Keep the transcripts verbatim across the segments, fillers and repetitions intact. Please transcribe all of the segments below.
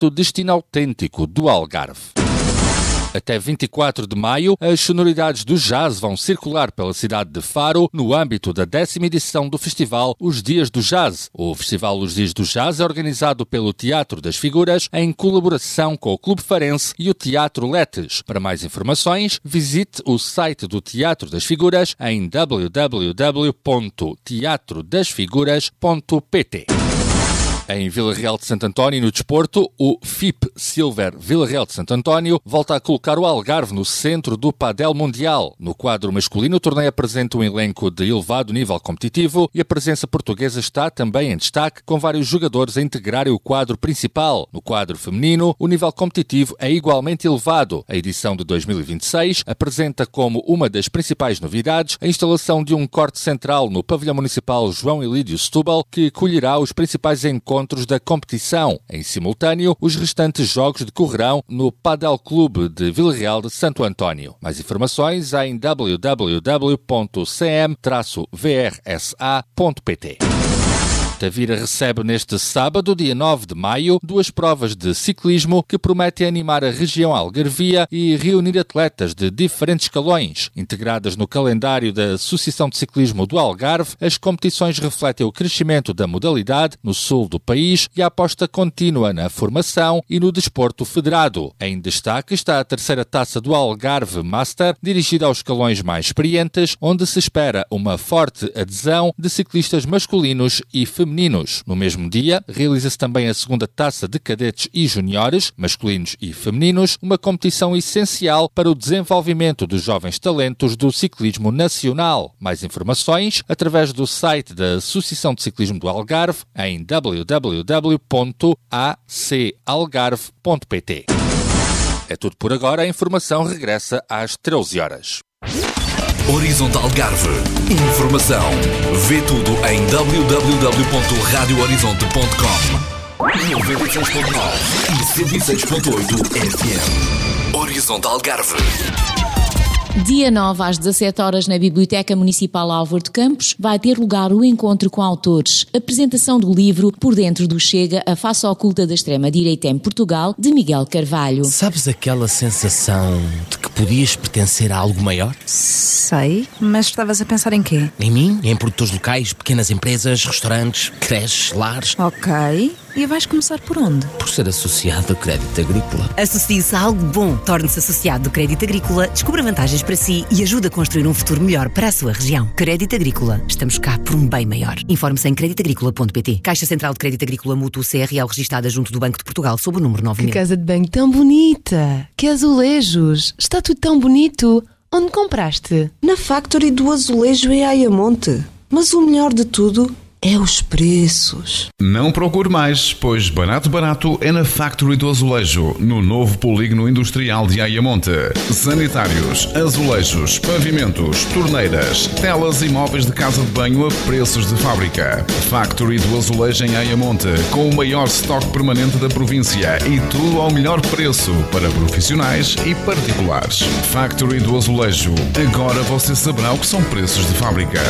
do destino autêntico do Algarve. Até vinte e quatro de maio, as sonoridades do jazz vão circular pela cidade de Faro no âmbito da décima edição do festival Os Dias do Jazz. O festival Os Dias do Jazz é organizado pelo Teatro das Figuras em colaboração com o Clube Farense e o Teatro Letes. Para mais informações, visite o site do Teatro das Figuras em w w w ponto teatro das figuras ponto p t. Em Vila Real de Santo António, no desporto, o F I P Silver Vila Real de Santo António volta a colocar o Algarve no centro do Padel Mundial. No quadro masculino, o torneio apresenta um elenco de elevado nível competitivo e a presença portuguesa está também em destaque, com vários jogadores a integrarem o quadro principal. No quadro feminino, o nível competitivo é igualmente elevado. A edição de dois mil e vinte e seis apresenta como uma das principais novidades a instalação de um corte central no pavilhão municipal João Elídio Setúbal, que colherá os principais encontros da competição. Em simultâneo, os restantes jogos decorrerão no Padel Clube de Vila Real de Santo António. Mais informações em w w w ponto c m v r s a ponto p t. Tavira recebe neste sábado, dia nove de maio, duas provas de ciclismo que prometem animar a região algarvia e reunir atletas de diferentes escalões. Integradas no calendário da Associação de Ciclismo do Algarve, as competições refletem o crescimento da modalidade no sul do país e a aposta contínua na formação e no desporto federado. Em destaque está a terceira taça do Algarve Master, dirigida aos escalões mais experientes, onde se espera uma forte adesão de ciclistas masculinos e femininos. No mesmo dia, realiza-se também a segunda taça de cadetes e juniores, masculinos e femininos, uma competição essencial para o desenvolvimento dos jovens talentos do ciclismo nacional. Mais informações através do site da Associação de Ciclismo do Algarve em w w w ponto a c algarve ponto p t. É tudo por agora, a informação regressa às treze horas. Horizonte Algarve. Informação. Vê tudo em w w w ponto radio horizonte ponto com. noventa e seis ponto nove e cento e seis ponto oito F M. Horizonte Algarve. Dia nove, às dezassete horas, na Biblioteca Municipal Álvaro de Campos, vai ter lugar o encontro com autores. Apresentação do livro Por Dentro do Chega, a face oculta da extrema-direita em Portugal, de Miguel Carvalho. Sabes aquela sensação de que podias pertencer a algo maior? Sei, mas estavas a pensar em quê? Em mim, em produtores locais, pequenas empresas, restaurantes, creches, lares. Ok, e vais começar por onde? Por ser associado ao Crédito Agrícola. Associe-se a algo bom. Torne-se associado do Crédito Agrícola, descubra vantagens para si e ajude a construir um futuro melhor para a sua região. Crédito Agrícola. Estamos cá por um bem maior. Informe-se em crédito agrícola ponto p t. Caixa Central de Crédito Agrícola Mútuo C R L registada junto do Banco de Portugal sob o número nove mil. Que casa de banho tão bonita! Que azulejos! Está tudo tão bonito! Onde compraste? Na Factory do Azulejo em Ayamonte. Mas o melhor de tudo é os preços. Não procure mais, pois barato barato é na Factory do Azulejo, no novo polígono industrial de Ayamonte. Sanitários, azulejos, pavimentos, torneiras, telas e móveis de casa de banho a preços de fábrica. Factory do Azulejo em Ayamonte, com o maior estoque permanente da província e tudo ao melhor preço para profissionais e particulares. Factory do Azulejo, agora você saberá o que são preços de fábrica.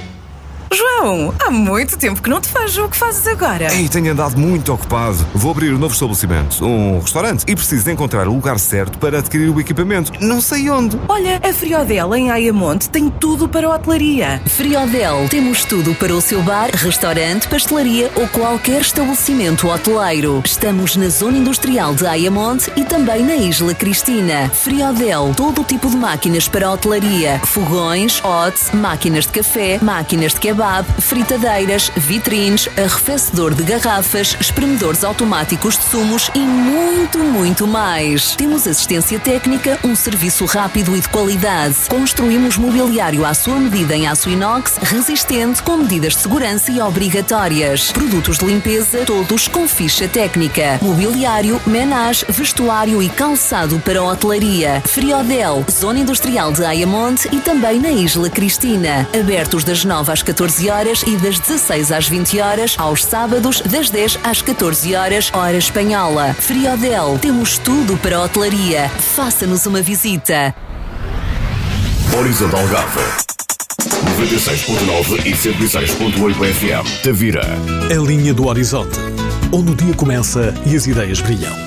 João, há muito tempo que não te vejo. O que fazes agora? Ei, tenho andado muito ocupado. Vou abrir um novo estabelecimento, um restaurante, e preciso encontrar o lugar certo para adquirir o equipamento. Não sei onde. Olha, a Friodel em Ayamonte tem tudo para a hotelaria. Friodel, temos tudo para o seu bar, restaurante, pastelaria ou qualquer estabelecimento hoteleiro. Estamos na zona industrial de Ayamonte e também na Isla Cristina. Friodel, todo o tipo de máquinas para a hotelaria. Fogões, hotes, máquinas de café, máquinas de kebab, fritadeiras, vitrines, arrefecedor de garrafas, espremedores automáticos de sumos e muito, muito mais. Temos assistência técnica, um serviço rápido e de qualidade. Construímos mobiliário à sua medida em aço inox, resistente, com medidas de segurança e obrigatórias. Produtos de limpeza, todos com ficha técnica. Mobiliário, menage, vestuário e calçado para a hotelaria. Friodel, zona industrial de Ayamonte e também na Isla Cristina. Abertos das nove às catorze horas e das dezasseis às vinte horas, aos sábados das dez às catorze horas, hora espanhola. Friodel, temos tudo para a hotelaria. Faça-nos uma visita. Horizonte Algarve. noventa e seis ponto nove e cento e seis ponto oito F M. Tavira. A linha do horizonte. onde o dia começa e as ideias brilham.